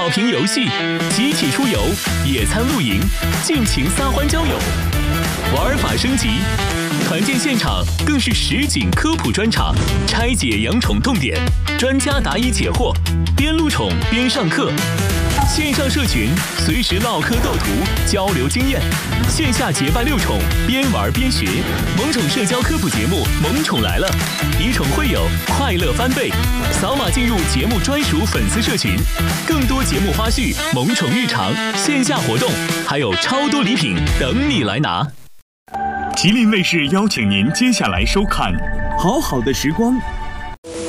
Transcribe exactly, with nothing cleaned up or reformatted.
草坪游戏、集体出游、野餐露营、尽情撒欢交友，玩法升级。团建现场更是实景科普专场，拆解养宠痛点，专家答疑解惑，边录宠边上课。线上社群随时唠嗑斗图，交流经验；线下结伴遛宠，边玩边学。萌宠社交科普节目《萌宠来了》，以宠会友，快乐翻倍。扫码进入节目专属粉丝社群，更多节目花絮、萌宠日常、线下活动，还有超多礼品等你来拿。 吉林卫视邀请您接下来收看《好好的时光